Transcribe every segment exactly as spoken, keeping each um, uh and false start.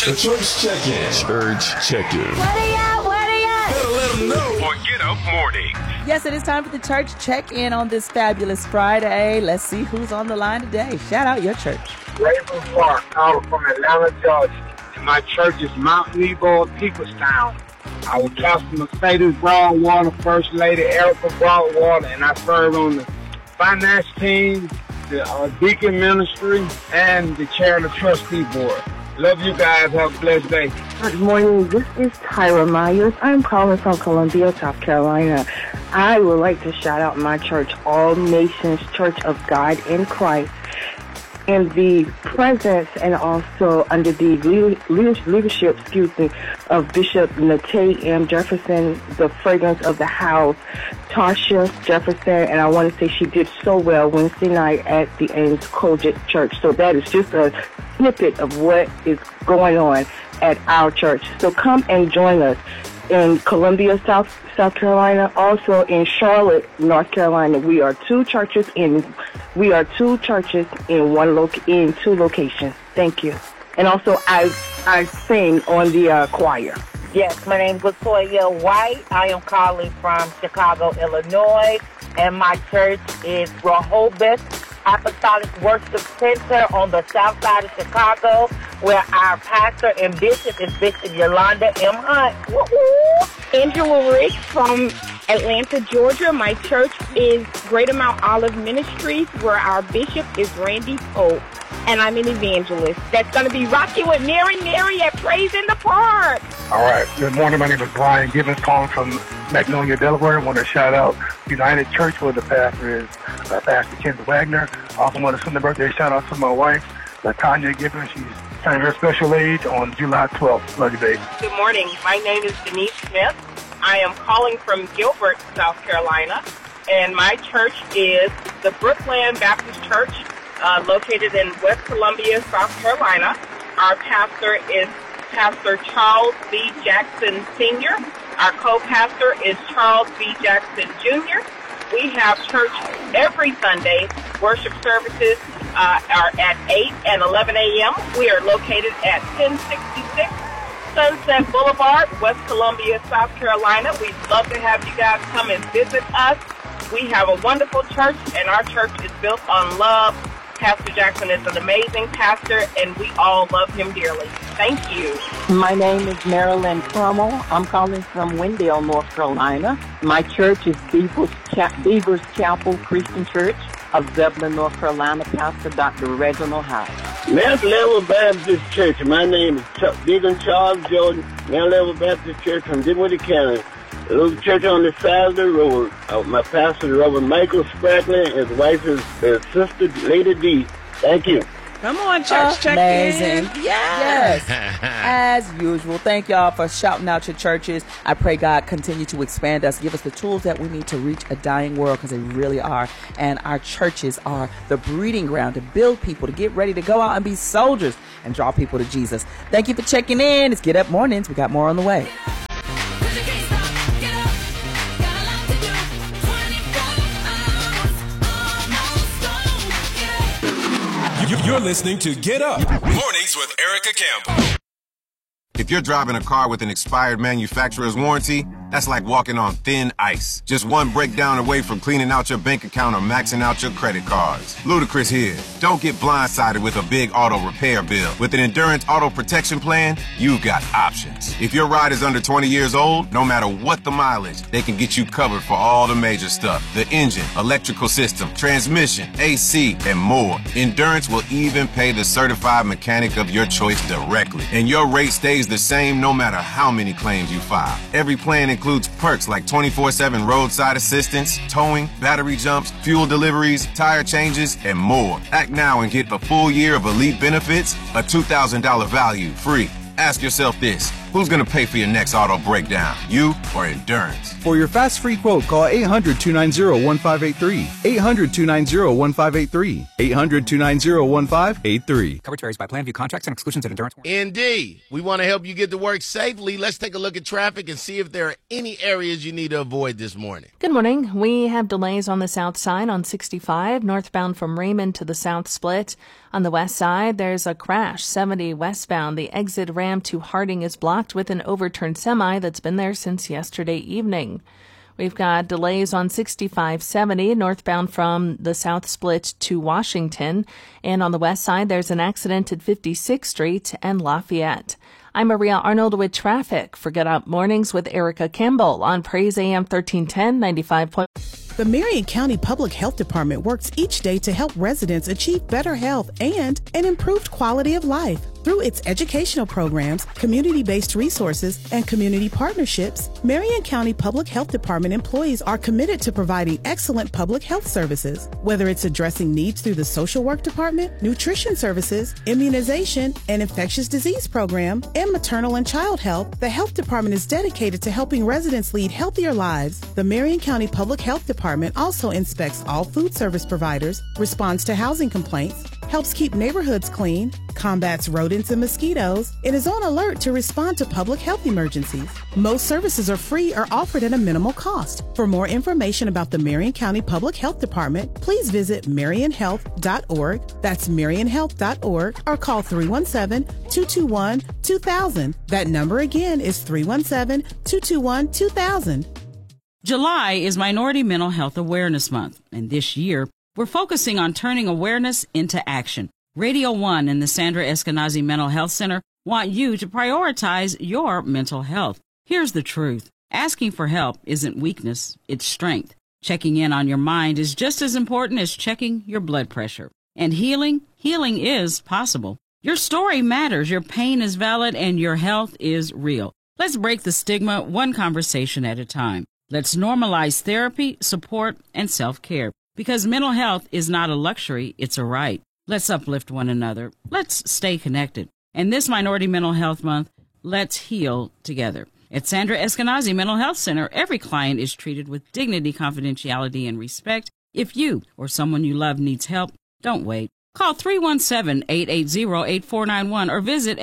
The Church Check-In. Church Check-In. What are ya? What are ya? Better let them know. For Get Up Morning. Yes, it is time for the Church Check-In on this fabulous Friday. Let's see who's on the line today. Shout out your church. Raven Park, calling from Atlanta, Georgia. And my church is Mount Nebo, Peoplestown. Our pastor Mercedes Broadwater, First Lady Erica Broadwater, and I serve on the finance team, the uh, deacon ministry, and the chair of the trustee board. Love you guys. Have a blessed day. Good morning. This is Tyra Myers. I'm calling from Columbia, South Carolina. I would like to shout out my church, All Nations Church of God in Christ, in the presence and also under the leadership, excuse me, of Bishop Natay M. Jefferson, the fragrance of the house, Tasha Jefferson, and I want to say she did so well Wednesday night at the Ames Collegiate Church. So that is just a snippet of what is going on at our church. So come and join us in Columbia, South South Carolina, also in Charlotte, North Carolina. We are two churches in we are two churches in one loc in two locations. Thank you. And also I I sing on the uh, choir. Yes, my name is Latoya White. I am calling from Chicago, Illinois, and my church is Rehoboth Apostolic Worship Center on the south side of Chicago, where our pastor and bishop is Bishop Yolanda M. Hunt. Woo-hoo. Angela Rich from Atlanta, Georgia. My church is Greater Mount Olive Ministries, where our bishop is Randy Pope, and I'm an evangelist. That's going to be rocking with Mary Mary at Praise in the Park. All right. Good morning. My name is Brian Gibbons, calling from Magnolia, Delaware. I want to shout out United Church, where the pastor is uh, Pastor Ken Wagner. I also want to send a birthday shout out to my wife, LaTanya Gibbons. She's turning her special age on July twelfth. Love you, baby. Good morning. My name is Denise Smith. I am calling from Gilbert, South Carolina, and my church is the Brookland Baptist Church, uh, located in West Columbia, South Carolina. Our pastor is Pastor Charles B. Jackson Senior Our co-pastor is Charles B. Jackson Junior We have church every Sunday. Worship services uh, are at eight and eleven a.m. We are located at ten sixty-six Sunset Boulevard, West Columbia, South Carolina. We'd love to have you guys come and visit us. We have a wonderful church, and our church is built on love. Pastor Jackson is an amazing pastor, and we all love him dearly. Thank you. My name is Marilyn Crummell. I'm calling from Wendell, North Carolina. My church is Beavers, Cha- Beavers Chapel Christian Church of Zebulon, North Carolina. Pastor Doctor Reginald Howard. Mount Level Baptist Church. My name is Ch- Deacon Charles Jordan, Mount Level Baptist Church from Dinwiddie County. A little church on the side of the road. Uh, my pastor is Reverend Michael Spratlin, and his wife is uh, Sister Lady D. Thank you. Come on, church, check in. Yes. yes. As usual, thank y'all for shouting out your churches. I pray God continue to expand us, give us the tools that we need to reach a dying world, because they really are. And our churches are the breeding ground to build people, to get ready to go out and be soldiers and draw people to Jesus. Thank you for checking in. It's Get Up Mornings. We got more on the way. You're listening to Get Up Mornings with Erica Campbell. If you're driving a car with an expired manufacturer's warranty, that's like walking on thin ice. Just one breakdown away from cleaning out your bank account or maxing out your credit cards. Ludacris here. Don't get blindsided with a big auto repair bill. With an Endurance Auto Protection Plan, you've got options. If your ride is under twenty years old, no matter what the mileage, they can get you covered for all the major stuff. The engine, electrical system, transmission, A C, and more. Endurance will even pay the certified mechanic of your choice directly. And your rate stays the same no matter how many claims you file. Every plan includes perks like twenty-four seven roadside assistance, towing, battery jumps, fuel deliveries, tire changes, and more. Act now and get a full year of elite benefits, a two thousand dollars value free. Ask yourself this: Who's gonna pay for your next auto breakdown? You or Endurance? For your fast free quote, call eight hundred, two nine zero, one five eight three. eight hundred, two nine zero, one five eight three. eight hundred, two nine zero, one five eight three. Coverage varies by plan, view contracts and exclusions at Endurance. Indeed. We want to help you get to work safely. Let's take a look at traffic and see if there are any areas you need to avoid this morning. Good morning. We have delays on the south side on sixty-five, northbound from Raymond to the south split. On the west side, there's a crash. seventy westbound. The exit ramp to Harding is blocked with an overturned semi that's been there since yesterday evening. We've got delays on sixty-five seventy, northbound from the south split to Washington. And on the west side, there's an accident at fifty-sixth Street and Lafayette. I'm Maria Arnold with traffic for Get Up Mornings with Erica Campbell on Praise A M thirteen ten, ninety-five point one. The Marion County Public Health Department works each day to help residents achieve better health and an improved quality of life. Through its educational programs, community-based resources, and community partnerships, Marion County Public Health Department employees are committed to providing excellent public health services. Whether it's addressing needs through the social work department, nutrition services, immunization, and infectious disease program, and maternal and child health, the health department is dedicated to helping residents lead healthier lives. The Marion County Public Health Department also inspects all food service providers, responds to housing complaints, helps keep neighborhoods clean, combats rodents and mosquitoes, and is on alert to respond to public health emergencies. Most services are free or offered at a minimal cost. For more information about the Marion County Public Health Department, please visit marion health dot org. That's marion health dot org, or call three one seven, two two one, two thousand. That number again is three one seven, two two one, two thousand. July is Minority Mental Health Awareness Month, and this year, we're focusing on turning awareness into action. Radio One and the Sandra Eskenazi Mental Health Center want you to prioritize your mental health. Here's the truth. Asking for help isn't weakness, it's strength. Checking in on your mind is just as important as checking your blood pressure. And healing, healing is possible. Your story matters, your pain is valid, and your health is real. Let's break the stigma one conversation at a time. Let's normalize therapy, support, and self-care. Because mental health is not a luxury, it's a right. Let's uplift one another. Let's stay connected. And this Minority Mental Health Month, let's heal together. At Sandra Eskenazi Mental Health Center, every client is treated with dignity, confidentiality, and respect. If you or someone you love needs help, don't wait. Call three one seven, eight eight zero, eight four nine one or visit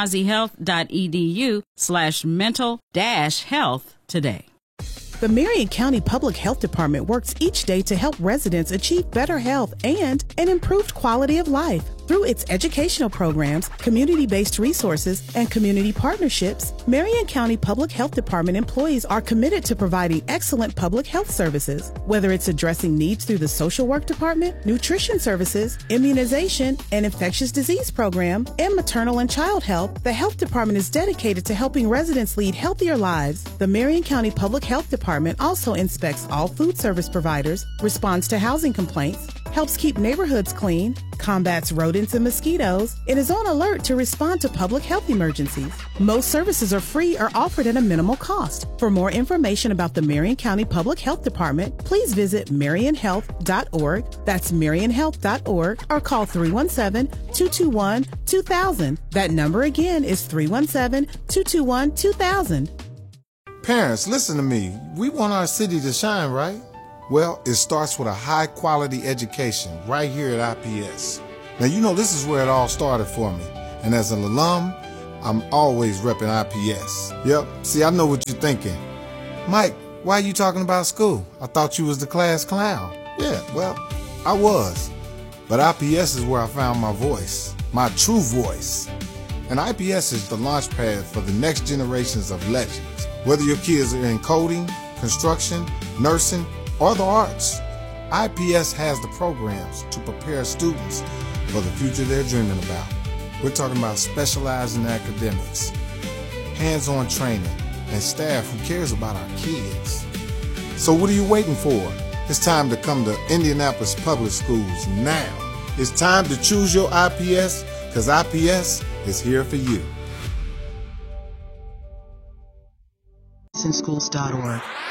eskenazihealth.edu slash mental dash health today. The Marion County Public Health Department works each day to help residents achieve better health and an improved quality of life. Through its educational programs, community-based resources, and community partnerships, Marion County Public Health Department employees are committed to providing excellent public health services. Whether it's addressing needs through the social work department, nutrition services, immunization, and infectious disease program, and maternal and child health, the health department is dedicated to helping residents lead healthier lives. The Marion County Public Health Department also inspects all food service providers, responds to housing complaints, helps keep neighborhoods clean, combats rodents and mosquitoes, and is on alert to respond to public health emergencies. Most services are free or offered at a minimal cost. For more information about the Marion County Public Health Department, please visit marion health dot org. That's marion health dot org, or call three one seven, two two one, two thousand. That number again is three one seven, two two one, two thousand. Parents, listen to me. We want our city to shine, right? Well, it starts with a high-quality education right here at I P S. Now, you know this is where it all started for me. And as an alum, I'm always repping I P S. Yep, see, I know what you're thinking. Mike, why are you talking about school? I thought you was the class clown. Yeah, well, I was. But I P S is where I found my voice, my true voice. And I P S is the launch pad for the next generations of legends. Whether your kids are in coding, construction, nursing, or the arts, I P S has the programs to prepare students for the future they're dreaming about. We're talking about specializing academics, hands-on training, and staff who cares about our kids. So what are you waiting for? It's time to come to Indianapolis Public Schools now. It's time to choose your I P S, because I P S is here for you. schools dot org.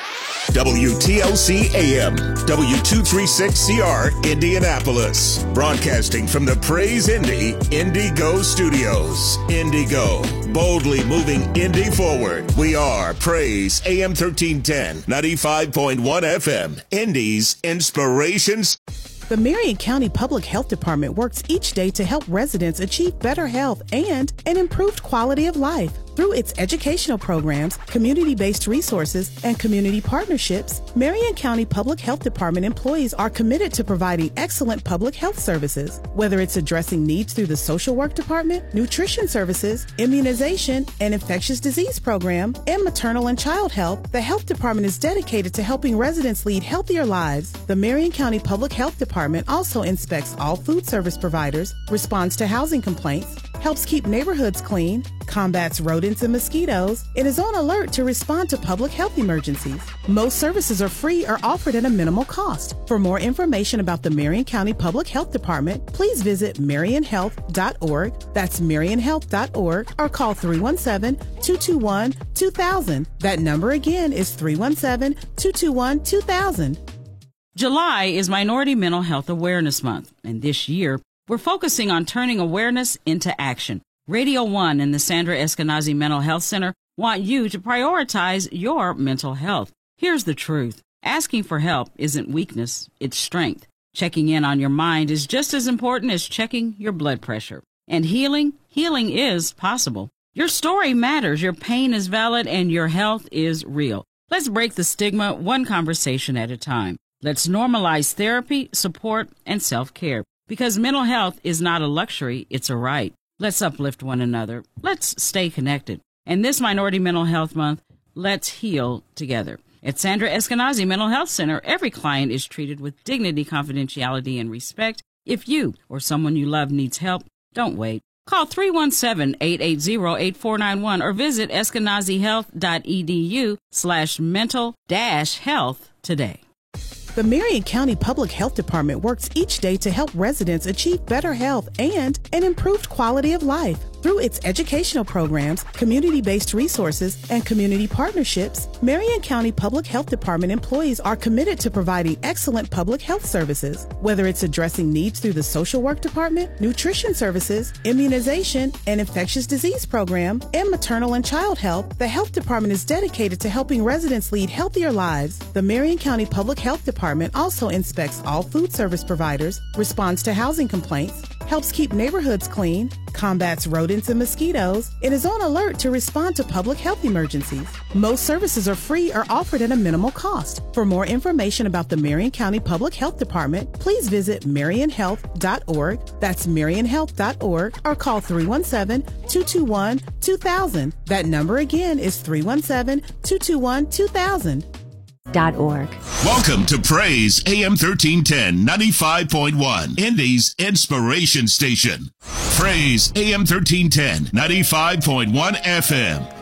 W T L C A M, W two thirty-six C R, Indianapolis. Broadcasting from the Praise Indy Indigo Studios. Indigo, boldly moving Indy forward. We are Praise A M thirteen ten, ninety-five point one F M, Indy's Inspirations. The Marion County Public Health Department works each day to help residents achieve better health and an improved quality of life. Through its educational programs, community-based resources, and community partnerships, Marion County Public Health Department employees are committed to providing excellent public health services. Whether it's addressing needs through the social work department, nutrition services, immunization, and infectious disease program, and maternal and child health, the health department is dedicated to helping residents lead healthier lives. The Marion County Public Health Department also inspects all food service providers, responds to housing complaints, helps keep neighborhoods clean, combats rodents and mosquitoes, and is on alert to respond to public health emergencies. Most services are free or offered at a minimal cost. For more information about the Marion County Public Health Department, please visit marion health dot org, that's marion health dot org, or call three one seven, two two one, two thousand. That number again is three one seven, two two one, two thousand. July is Minority Mental Health Awareness Month, and this year, we're focusing on turning awareness into action. Radio One and the Sandra Eskenazi Mental Health Center want you to prioritize your mental health. Here's the truth. Asking for help isn't weakness, it's strength. Checking in on your mind is just as important as checking your blood pressure. And healing, healing is possible. Your story matters, your pain is valid, and your health is real. Let's break the stigma one conversation at a time. Let's normalize therapy, support, and self-care. Because mental health is not a luxury, it's a right. Let's uplift one another. Let's stay connected. And this Minority Mental Health Month, let's heal together. At Sandra Eskenazi Mental Health Center, every client is treated with dignity, confidentiality, and respect. If you or someone you love needs help, don't wait. Call three one seven, eight eight zero, eight four nine one or visit eskenazihealth dot e d u slash mental dash health today. The Marion County Public Health Department works each day to help residents achieve better health and an improved quality of life. Through its educational programs, community-based resources, and community partnerships, Marion County Public Health Department employees are committed to providing excellent public health services. Whether it's addressing needs through the social work department, nutrition services, immunization, and infectious disease program, and maternal and child health, the health department is dedicated to helping residents lead healthier lives. The Marion County Public Health Department also inspects all food service providers, responds to housing complaints, helps keep neighborhoods clean, combats rodents and mosquitoes, and is on alert to respond to public health emergencies. Most services are free or offered at a minimal cost. For more information about the Marion County Public Health Department, please visit marion health dot org, that's marion health dot org, or call three one seven, two two one, two thousand. That number again is three one seven, two two one, two thousand. Org. Welcome to Praise A M thirteen ten, ninety-five point one, Indy's Inspiration Station. Praise A M thirteen ten, ninety-five point one F M,